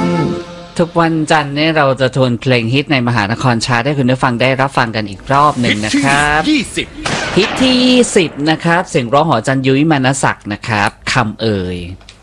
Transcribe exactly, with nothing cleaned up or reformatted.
วันทุกวันจันทร์เนี่ยเราจะทวนเพลงฮิตในมหานครชาร์ตให้คุณผู้ฟังได้รับฟังกันอีกรอบหนึ่งนะครับยี่สิบฮิตที่ยี่สิบนะครับเสียงร้องของอาจารย์ยุ้ยมานศักดิ์นะครับคำเอ่ย